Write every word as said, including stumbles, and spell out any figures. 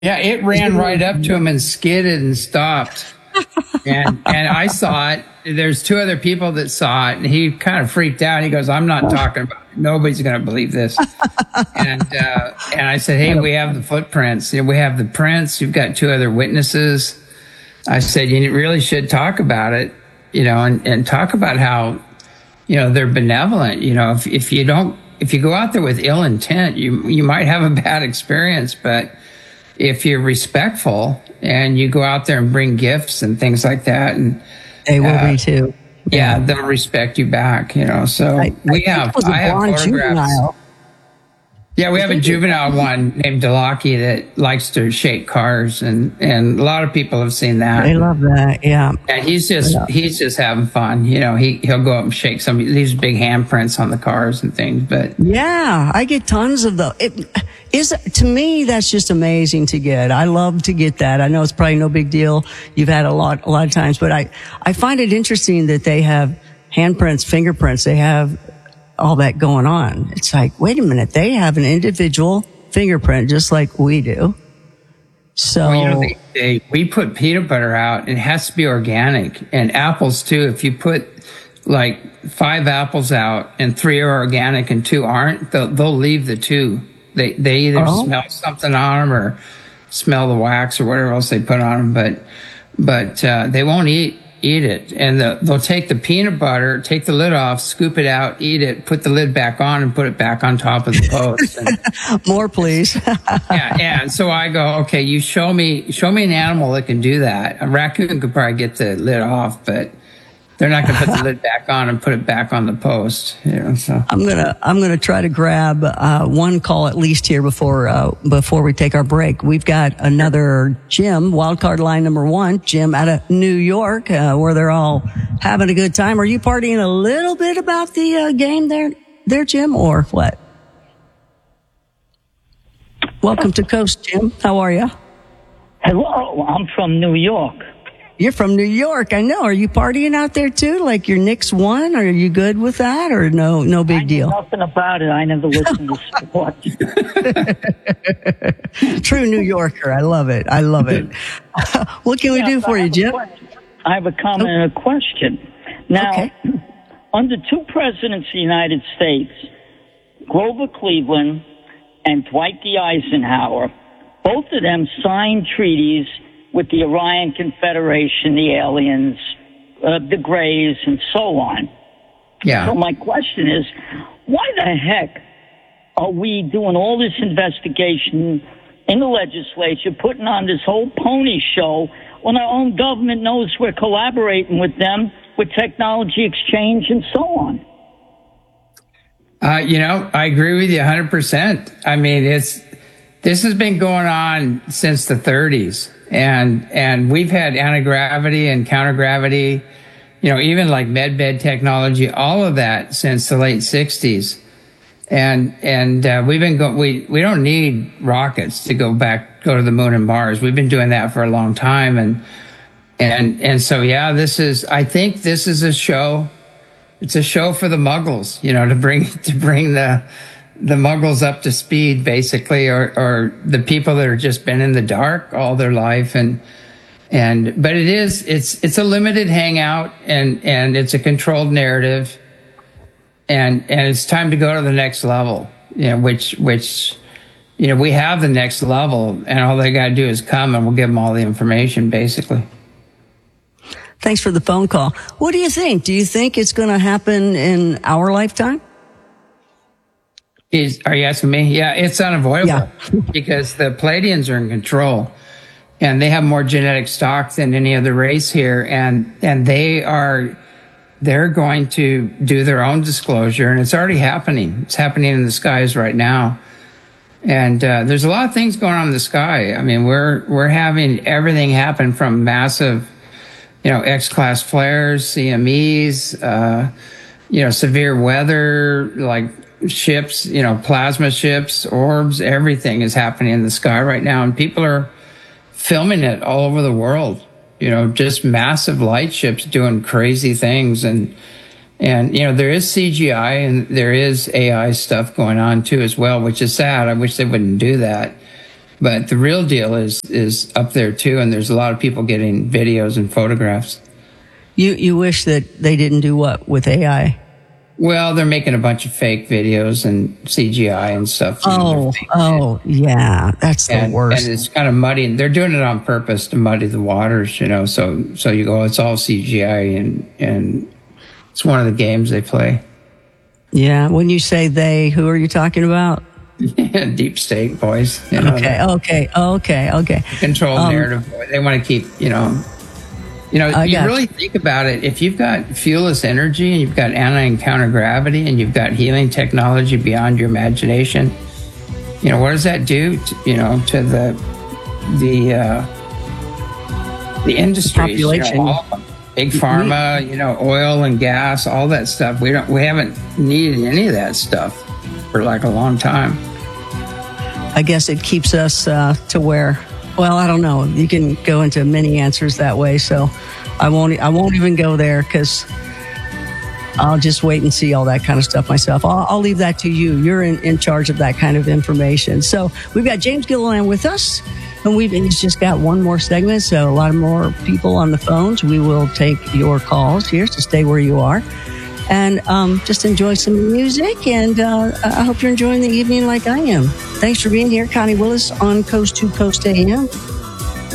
Yeah, it ran right up to him and skidded and stopped. and and I saw it. There's two other people that saw it, and he kind of freaked out. He goes, "I'm not talking about it. Nobody's going to believe this." and uh, and I said, "Hey, we have the footprints. We have the prints. You've got two other witnesses." I said, "You really should talk about it, you know, and, and talk about how, you know, they're benevolent. You know, if if you don't, if you go out there with ill intent, you you might have a bad experience, but if you're respectful and you go out there and bring gifts and things like that, and they will uh, be too. Yeah, yeah, they'll respect you back, you know." So I, we I have, I have photographs. Juvenile. Yeah, we have a juvenile one named Delaki that likes to shake cars, and, and a lot of people have seen that. I love that. Yeah, and he's just yeah. he's just having fun. You know, he he'll go up and shake some these big handprints on the cars and things. But yeah, I get tons of those. It is to me that's just amazing to get. I love to get that. I know it's probably no big deal. You've had a lot a lot of times, but I I find it interesting that they have handprints, fingerprints. They have all that going on. It's like, wait a minute, they have an individual fingerprint just like we do. So well, you know, they, they, we put peanut butter out. It has to be organic, and apples too. If you put like five apples out and three are organic and two aren't, they'll, they'll leave the two. They they either oh. smell something on them or smell the wax or whatever else they put on them, but but uh, they won't eat. eat it. And the, they'll take the peanut butter, take the lid off, scoop it out, eat it, put the lid back on, and put it back on top of the post. And, More, please. yeah, yeah. And so I go, okay, you show me, show me an animal that can do that. A raccoon could probably get the lid off, but they're not going to put the lid back on and put it back on the post. You know, so I'm gonna I'm gonna try to grab uh, one call at least here before uh, before we take our break. We've got another Jim, wildcard line number one, Jim out of New York, uh, where they're all having a good time. Are you partying a little bit about the uh, game there, there, Jim, or what? Welcome to Coast, Jim. How are you? Hello, I'm from New York. You're from New York, I know. Are you partying out there too? Like your Knicks won? Are you good with that, or no? No big I know deal. Nothing about it. I never listened to sports. True New Yorker. I love it. I love it. What can yeah, we do for you, Jim? I have a comment oh. and a question. Now, okay. under two presidents of the United States, Grover Cleveland and Dwight D. Eisenhower, both of them signed treaties with the Orion Confederation, the aliens, uh, the Greys, and so on. Yeah. So my question is, why the heck are we doing all this investigation in the legislature, putting on this whole pony show, when our own government knows we're collaborating with them with technology exchange and so on? Uh, you know, I agree with you one hundred percent. I mean, it's this has been going on since the thirties. And, and we've had anti-gravity and counter-gravity, you know, even like medbed technology, all of that since the late sixties. And, and, uh, we've been going, we, we don't need rockets to go back, go to the moon and Mars. We've been doing that for a long time. And, and, and so, yeah, this is, I think this is a show. It's a show for the muggles, you know, to bring, to bring the, the muggles up to speed, basically, or, or the people that have just been in the dark all their life. And, and, but it is, it's, it's a limited hangout, and, and it's a controlled narrative. And, and it's time to go to the next level, you know, which, which, you know, we have the next level, and all they got to do is come and we'll give them all the information, basically. Thanks for the phone call. What do you think? Do you think it's going to happen in our lifetime? Is, are you asking me? Yeah, it's unavoidable yeah. because the Palladians are in control, and they have more genetic stock than any other race here, and and they are they're going to do their own disclosure, and it's already happening. It's happening in the skies right now, and uh, there's a lot of things going on in the sky. I mean, we're we're having everything happen from massive, you know, X-class flares, C M Es, uh, you know, severe weather, like ships, you know, plasma ships, orbs, everything is happening in the sky right now. And people are filming it all over the world, you know, just massive light ships doing crazy things. And, and, you know, there is C G I and there is A I stuff going on too as well, which is sad. I wish they wouldn't do that. but the real deal is is up there too, and there's a lot of people getting videos and photographs. You you wish that they didn't do what with A I? Well, they're making a bunch of fake videos and C G I and stuff. Oh, oh, yeah, that's the and, worst. And it's kind of muddying. They're doing it on purpose to muddy the waters, you know. So, so you go, it's all C G I, and and it's one of the games they play. Yeah. When you say they, who are you talking about? Deep state boys. You know, okay, okay, okay, okay. Control um, narrative. They want to keep, you know. You know, I you got really you. think about it. If you've got fuelless energy and you've got anti and counter gravity and you've got healing technology beyond your imagination, you know, what does that do? To, you know, to the the uh, the industries, you know, population. all of them. Big pharma, you know, oil and gas, all that stuff. We don't, we haven't needed any of that stuff for like a long time. I guess it keeps us uh, to where. Well, I don't know. You can go into many answers that way, so I won't. I won't even go there because I'll just wait and see all that kind of stuff myself. I'll, I'll leave that to you. You're in, in charge of that kind of information. So we've got James Gilliland with us, and we've he's just got one more segment. So a lot more people on the phones. We will take your calls here, so stay where you are. And um, just enjoy some music, and uh, I hope you're enjoying the evening like I am. Thanks for being here, Connie Willis on Coast to Coast A M.